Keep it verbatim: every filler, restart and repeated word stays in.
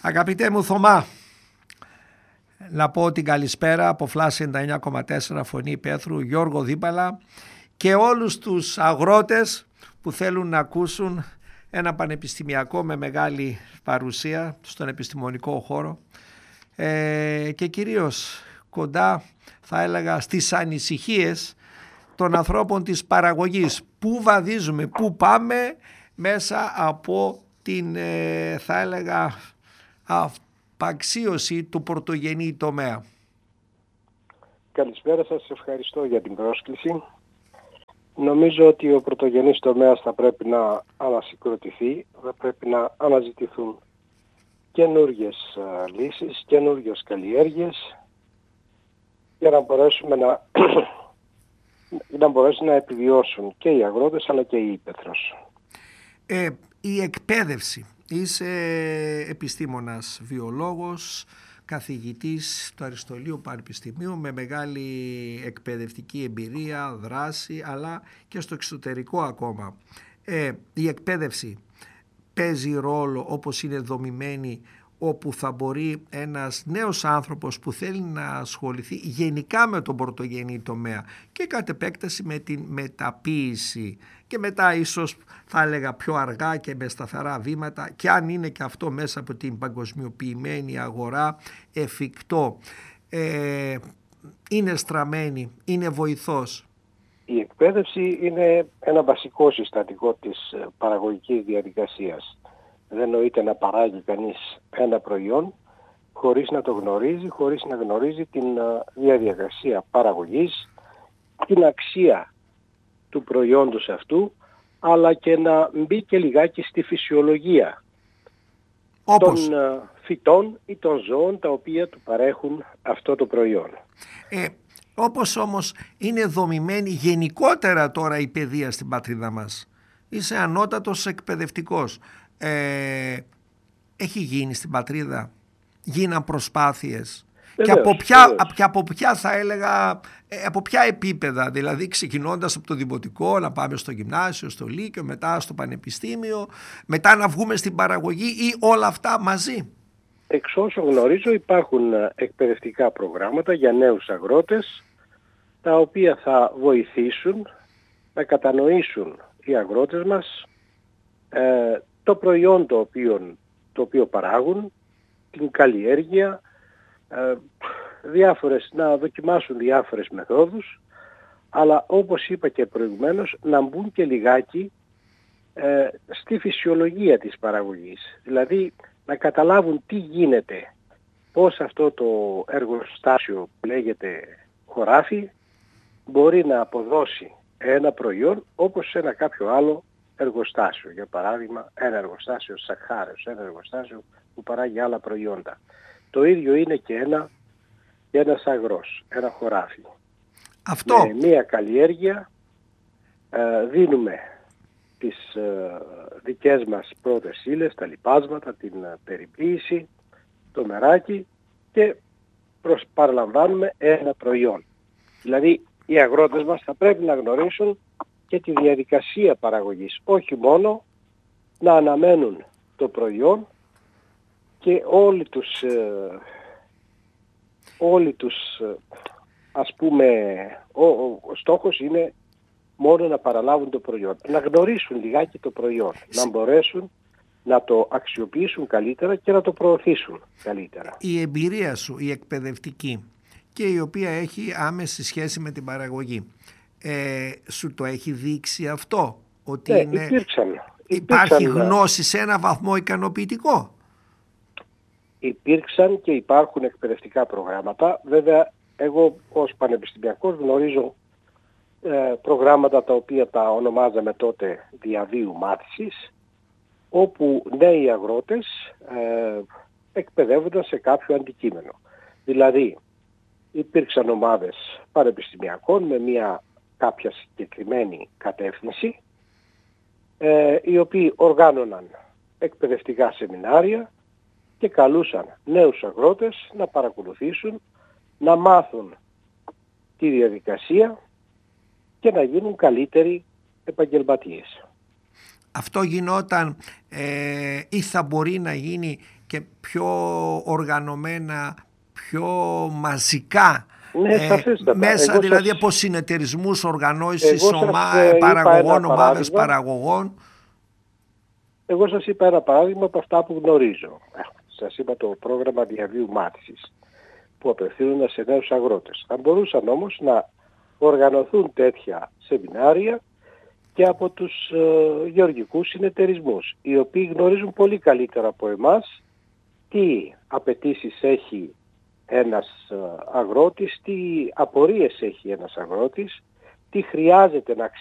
Αγαπητέ μου Θωμά, να πω την καλησπέρα από Φλάς ενενήντα εννιά κόμμα τέσσερα Φωνή Πέθρου, Γιώργο Δίπαλα, και όλους τους αγρότες που θέλουν να ακούσουν ένα πανεπιστημιακό με μεγάλη παρουσία στον επιστημονικό χώρο ε, και κυρίως κοντά, θα έλεγα, στις ανησυχίες των ανθρώπων της παραγωγής. Πού βαδίζουμε, πού πάμε μέσα από την ε, θα έλεγα απαξίωση του πρωτογενή τομέα. Καλησπέρα σας, ευχαριστώ για την πρόσκληση. Νομίζω ότι ο πρωτογενής τομέας θα πρέπει να ανασυγκροτηθεί, θα πρέπει να αναζητηθούν καινούργιες uh, λύσεις, καινούργιες καλλιέργειες για να μπορέσουμε να, να μπορέσουν να επιβιώσουν και οι αγρότες αλλά και η ύπαιθρος. Ε, η εκπαίδευση. Είσαι επιστήμονας, βιολόγος, καθηγητής του Αριστολείου Πανεπιστημίου με μεγάλη εκπαιδευτική εμπειρία, δράση, αλλά και στο εξωτερικό ακόμα. Ε, η εκπαίδευση παίζει ρόλο όπως είναι δομημένη, όπου θα μπορεί ένας νέος άνθρωπος που θέλει να ασχοληθεί γενικά με τον πρωτογενή τομέα και κατ' επέκταση με την μεταποίηση και μετά ίσως θα έλεγα πιο αργά και με σταθερά βήματα, και αν είναι και αυτό μέσα από την παγκοσμιοποιημένη αγορά εφικτό, ε, είναι στραμμένη, είναι βοηθός. Η εκπαίδευση είναι ένα βασικό συστατικό της παραγωγικής διαδικασίας. Δεν νοείται να παράγει κανείς ένα προϊόν χωρίς να το γνωρίζει, χωρίς να γνωρίζει την διαδικασία παραγωγής, την αξία του προϊόντος αυτού, αλλά και να μπει και λιγάκι στη φυσιολογία Όπως των φυτών ή των ζώων τα οποία του παρέχουν αυτό το προϊόν. Ε, όπως όμως είναι δομημένη γενικότερα τώρα η παιδεία στην πατρίδα μας. Είσαι ανώτατος εκπαιδευτικός. Ε, έχει γίνει στην πατρίδα, γίναν προσπάθειες Βεβαίως, και, από ποια, βεβαίως. και από ποια θα έλεγα, από ποια επίπεδα, δηλαδή ξεκινώντας από το δημοτικό να πάμε στο γυμνάσιο, στο λύκειο, μετά στο πανεπιστήμιο, μετά να βγούμε στην παραγωγή, ή όλα αυτά μαζί? Εξ όσων γνωρίζω υπάρχουν εκπαιδευτικά προγράμματα για νέους αγρότες, τα οποία θα βοηθήσουν να κατανοήσουν οι αγρότες μας ε, το προϊόν το οποίο, το οποίο παράγουν, την καλλιέργεια, ε, διάφορες, να δοκιμάσουν διάφορες μεθόδους, αλλά όπως είπα και προηγουμένως, να μπουν και λιγάκι ε, στη φυσιολογία της παραγωγής. Δηλαδή να καταλάβουν τι γίνεται, πώς αυτό το εργοστάσιο που λέγεται χωράφι μπορεί να αποδώσει ένα προϊόν όπως σε ένα κάποιο άλλο εργοστάσιο. Για παράδειγμα, ένα εργοστάσιο σαχάρες, ένα εργοστάσιο που παράγει άλλα προϊόντα. Το ίδιο είναι και ένα και ένας αγρός, ένα χωράφι. Αυτό. Με μία καλλιέργεια ε, δίνουμε τις ε, δικές μας πρώτες ύλες, τα λιπάσματα, την ε, περιποίηση, το μεράκι, και προς, παραλαμβάνουμε ένα προϊόν. Δηλαδή οι αγρότες μας θα πρέπει να γνωρίσουν και τη διαδικασία παραγωγής, όχι μόνο να αναμένουν το προϊόν και όλοι τους, ε, όλοι τους ε, ας πούμε, ο, ο, ο στόχος είναι μόνο να παραλάβουν το προϊόν, να γνωρίσουν λιγάκι το προϊόν, να μπορέσουν να το αξιοποιήσουν καλύτερα και να το προωθήσουν καλύτερα. Η εμπειρία σου, η εκπαιδευτική, και η οποία έχει άμεση σχέση με την παραγωγή, ε, σου το έχει δείξει αυτό, ότι ναι, είναι, υπήρξαν, υπάρχει υπήρξαν, γνώση σε ένα βαθμό ικανοποιητικό? Υπήρξαν και υπάρχουν εκπαιδευτικά προγράμματα. Βέβαια, εγώ ως πανεπιστημιακός γνωρίζω ε, προγράμματα τα οποία τα ονομάζαμε τότε διαβίου μάθησης, όπου νέοι αγρότες ε, εκπαιδεύονταν σε κάποιο αντικείμενο. Δηλαδή, υπήρξαν ομάδες πανεπιστημιακών με μια κάποια συγκεκριμένη κατεύθυνση, ε, οι οποίοι οργάνωναν εκπαιδευτικά σεμινάρια και καλούσαν νέους αγρότες να παρακολουθήσουν, να μάθουν τη διαδικασία και να γίνουν καλύτεροι επαγγελματίες. αυτό γινόταν ε, ή θα μπορεί να γίνει και πιο οργανωμένα, πιο μαζικά, ναι, ε, μέσα Εγώ δηλαδή σας... από συνεταιρισμούς, οργανώσεις, ομά, σας παραγωγών, ομάδες παραγωγών? Εγώ σας είπα ένα παράδειγμα από αυτά που γνωρίζω. Σας είπα το πρόγραμμα διαβίου μάθησης που απευθύνονταν σε νέους αγρότες. Θα μπορούσαν όμως να οργανωθούν τέτοια σεμινάρια και από τους ε, γεωργικούς συνεταιρισμούς, οι οποίοι γνωρίζουν πολύ καλύτερα από εμάς τι απαιτήσεις έχει ένας ε, αγρότης, τι απορίες έχει ένας αγρότης, τι χρειάζεται να